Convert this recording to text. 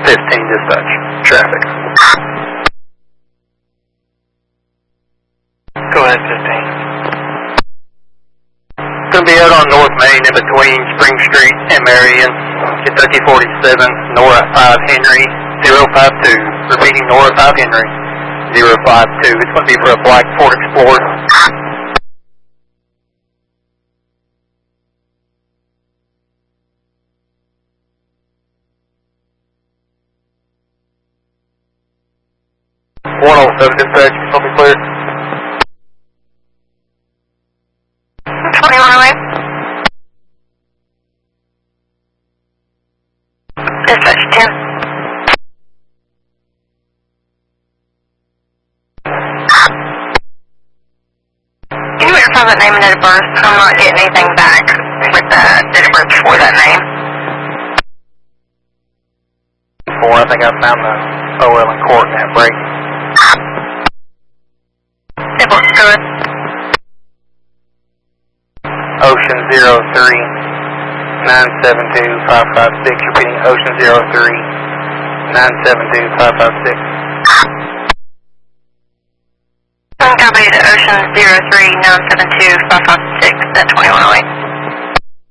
dispatch. Traffic. Go ahead, 15. Going to be out on North Main in between Spring Street and Marion, Kentucky 47, Nora 5 Henry, 052. Repeating, Nora 5 Henry, 052. It's going to be for a black Ford Explorer. Dispatch, can be clear? 2108. Dispatch 10. Can you verify that name and date of birth? I'm not getting anything back with the date of birth for that name. I think I found the OL in court in that break. Go ahead. Ocean 03 972 556. Repeating, Ocean 03 972 556. Copy to Ocean 03 972 556 at 2108.